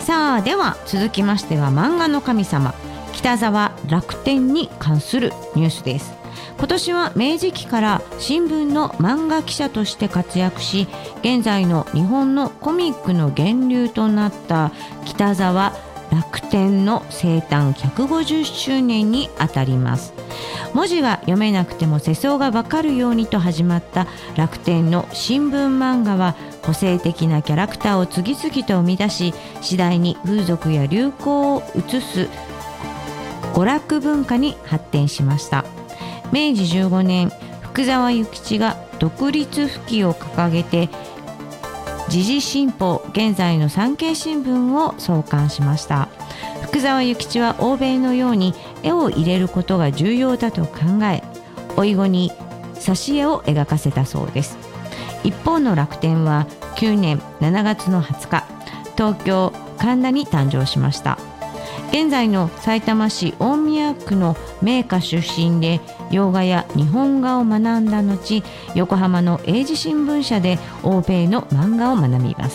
さあでは続きましては漫画の神様北沢楽天に関するニュースです。今年は明治期から新聞の漫画記者として活躍し、現在の日本のコミックの源流となった北沢楽天の生誕150周年にあたります。文字が読めなくても世相がわかるようにと始まった楽天の新聞漫画は、個性的なキャラクターを次々と生み出し、次第に風俗や流行を映す娯楽文化に発展しました。明治15年、福沢諭吉が独立復帰を掲げて時事新報、現在の産経新聞を創刊しました。福沢諭吉は欧米のように絵を入れることが重要だと考え、老後に挿絵を描かせたそうです。一方の楽天は9年7月の20日、東京神田に誕生しました。現在のさいたま市大宮区の名家出身で、洋画や日本画を学んだ後、横浜の英字新聞社で欧米の漫画を学びます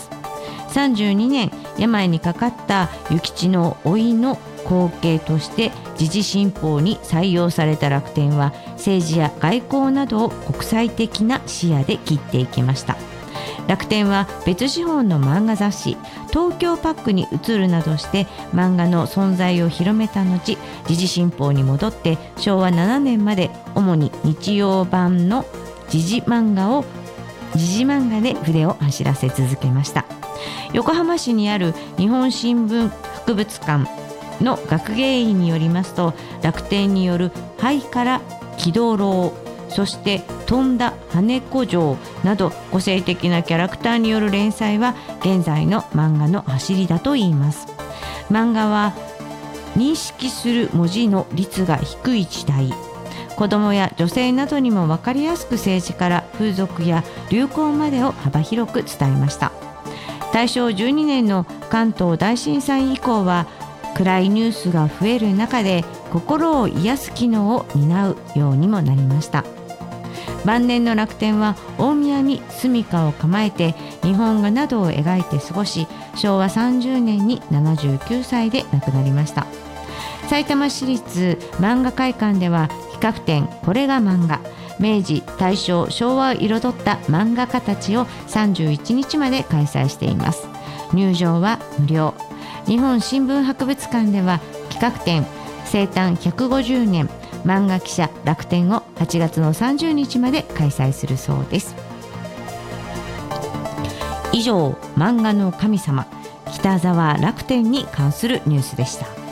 。32年、病にかかった諭吉の甥の後継として時事新報に採用された楽天は、政治や外交などを国際的な視野で切っていきました。楽天は別資本の漫画雑誌東京パックに移るなどして漫画の存在を広めた後、時事新報に戻って昭和7年まで主に日曜版の時事漫画で筆を走らせ続けました。横浜市にある日本新聞博物館の学芸員によりますと、楽天による灰から気道楼、そして飛んだ羽子城など個性的なキャラクターによる連載は現在の漫画の走りだといいます。漫画は認識する文字の率が低い時代、子どもや女性などにも分かりやすく政治から風俗や流行までを幅広く伝えました。大正12年の関東大震災以降は、暗いニュースが増える中で心を癒す機能を担うようにもなりました。晩年の楽天は大宮に住処を構えて日本画などを描いて過ごし、昭和30年に79歳で亡くなりました。さいたま市立漫画会館では企画展これが漫画、明治大正昭和を彩った漫画家たちを31日まで開催しています。入場は無料。日本新聞博物館では企画展生誕150年漫画記者楽天を8月の30日まで開催するそうです。以上、漫画の神様北沢楽天に関するニュースでした。